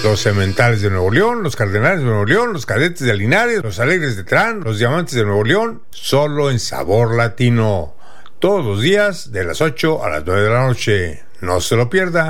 Los Cementales de Nuevo León, los Cardenales de Nuevo León, los Cadetes de Linares, los Alegres de Terán, los Diamantes de Nuevo León, solo en Sabor Latino. Todos los días de las 8 a las 9 de la noche. No se lo pierda.